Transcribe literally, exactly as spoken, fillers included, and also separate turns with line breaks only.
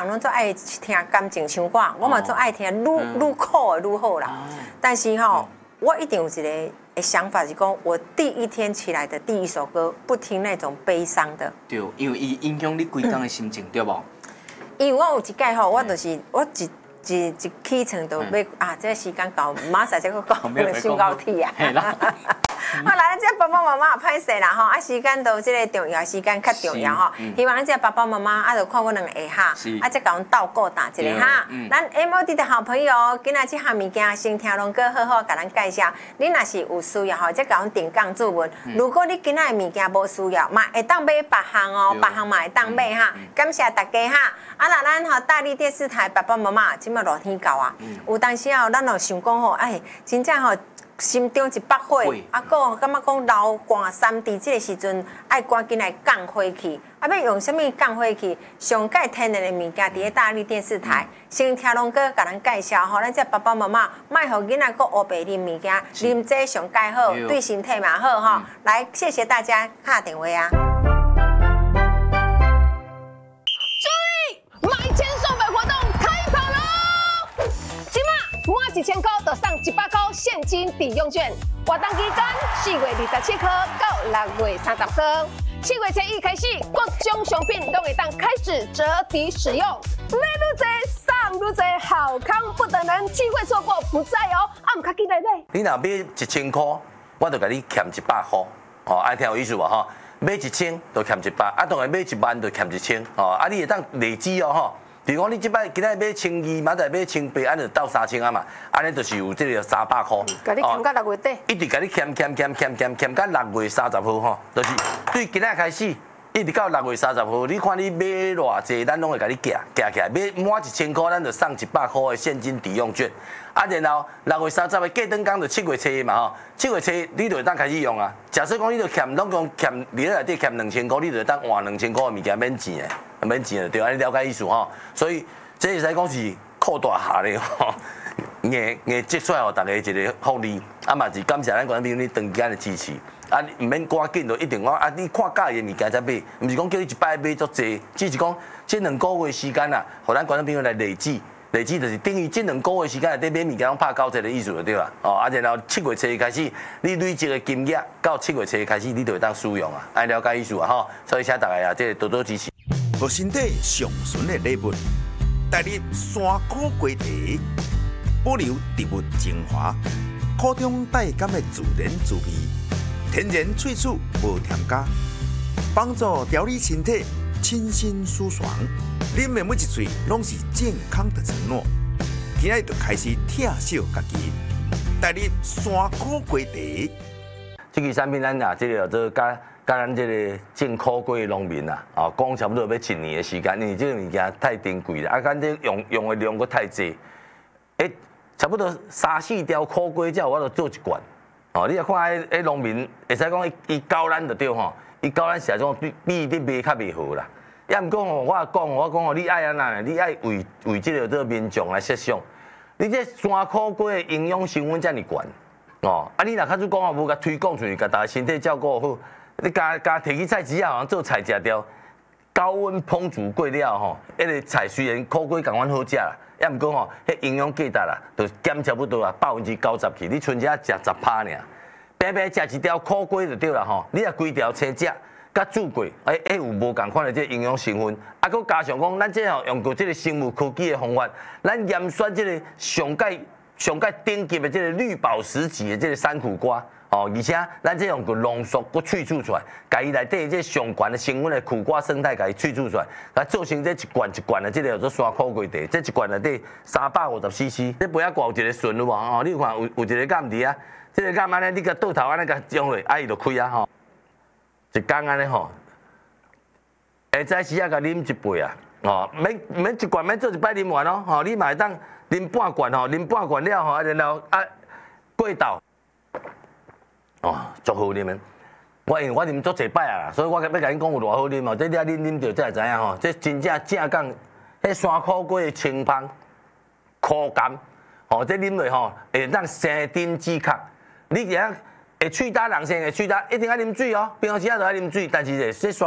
拢做爱听感情唱歌，我嘛做爱听愈愈苦的愈好啦。但是吼，我一定有一个的想法是讲，我第一天起来的第一首歌，不听那种悲伤的。
对，因为伊影响你规天的心情，对无？
因为我有一届吼，我就是我一。一一起床就要啊，这个时间到，马上再去讲，伤到体啊！好啦，咱这爸爸妈妈也歹势啦吼，啊时间到这个重要时间较重要吼，希望咱这爸爸妈妈啊，就看我两个下，啊再甲阮斗顾打一个哈。咱 M O D 的好朋友，今仔这项物件先听龙哥好好甲咱介绍。你若是有需要吼，再甲阮定岗注文。如果你今仔的物件无需要，嘛会当买别项哦，别项嘛会当买哈。感谢大家哈。啊，那咱吼大力电视台爸爸妈妈，即摆热天到啊，有当时哦，咱就想讲吼，哎，真正吼。心中一百火，啊，个感觉讲流汗三滴，这个时阵爱赶紧来降火气。啊，要用什么降火气？上介天然的物件，伫咧大力电视台，先听龙哥甲咱介绍吼，咱这爸爸妈妈，莫互囡仔个黑白啉物件，啉这上介好，对身体嘛好吼。来，谢谢大家，打电话啊。
注意，买千送百活动开跑喽！今嘛满一千块就送一百块现金抵用券，活动期间四月二十七号到六月三十号，七月初一开始，各种商品都会当开始折抵使用。买愈多送愈多，好康不等人，机会错过不再哦！啊，唔卡记来买。
你若买一千块，我就甲你欠一百块，哦，爱听有意思无吼？买一千就欠一百，啊，当然买一万就欠一千，哦，啊，你会当累积哦吼。比如讲，你即摆今仔买千二，明仔买千八，安就到三千啊嘛，安尼就是有这个三百块。
甲你欠到六月底。
一直甲你欠欠欠欠欠欠到六月三十号吼，就是对今仔开始，一直到六月三十号，你看你买偌济，咱拢会甲你夹夹起来，买满一千块，咱就送一百块的现金抵用券。啊，然后六月三十的过灯工就七月初嘛吼，七月初你就会当开始用啊。假设讲你就欠拢讲欠你内底欠两千块，你就会当换两千块的物件免钱的。免钱的对，安尼了解意思吼。所以这会使讲是扩大下咧吼，硬硬积出来互大家一个福利，啊嘛是感谢咱观众朋友你长时间的支持，啊唔免赶紧就一定讲啊你看介意的物件才买，唔是讲叫你一摆买足济，只是讲这两个月时间啊，互咱观众朋友来累积。累计就是等于这两个月时间内底买物件拢拍九折的意思就对啦。哦，啊然后七月初开始，你累积的金额到七月初开始，你就会当使用啊，爱了解意思啊吼。所以请大家啊，这多多支持。
互身体上纯的礼物，带你山苦瓜茶，保留植物精华，苦中带甘的自然滋味，天然萃取无添加，帮助调理身体，清新舒爽。啉的每一嘴拢是健康的承诺。今仔就开始疼惜家己，带你山苦瓜茶。
这个产品咱啊，这个做甲甲咱这个种苦瓜的农民啊，啊，讲差不多要一年的时间，因为这个物件太珍贵了，啊，咱这用用的量佫太济，诶，差不多三四条苦瓜才有我就做一罐。哦，你若看迄迄农民，会使讲伊伊教咱就对吼，伊教咱是种比比你卖较袂好啦。也毋讲吼，我讲我讲吼，你爱安那，你爱为为这个这个民众来设想，你这山苦瓜的营养成分遮尔悬，哦，啊你若较主讲哦，无甲推广出去，甲大家身体照顾好，你加加摕去菜市啊，做菜食掉，高温烹煮过了吼，迄个菜虽然苦瓜共款好食啦，也毋讲吼，迄营养价值啦，就减差不多啊，百分之九十去，你剩只食十趴尔，白白食一条苦瓜就对啦吼，你若规条青食。甲煮过，哎哎有无共款的这营养成分，啊，佮加上讲，咱这吼用过这个生物科技的方法，咱验选这个上界上界顶级的这个绿宝石级的这个山苦瓜，哦，而且咱这用过浓缩佮萃取出来，甲伊内底这上悬的成分的苦瓜生态，甲伊萃取出来，甲做成这一罐一罐的这个叫做山苦瓜茶，这一罐内底三百五十 C C， 这杯仔挂有一个顺有无？哦，你有看有有一个杆伫啊，这个杆安尼，你甲倒头安尼甲将落，啊伊就开啊吼。一工安尼吼，下早时啊，甲啉一杯啊，哦，免免一罐，免做一摆啉完哦，吼，你嘛会当啉半罐吼，啉半罐了吼，啊，然后啊过倒，哦，足好啉的。我因为我啉足一摆啊，所以我要甲恁讲有偌好啉哦，这你啊啉啉着才会知影吼，这真正正讲，迄山苦瓜的清芳、苦甘，哦，这啉落吼会当生津止渴，你只要。会喙焦人生会喙焦，一定要啉水哦。平常时啊都要啉水，但是这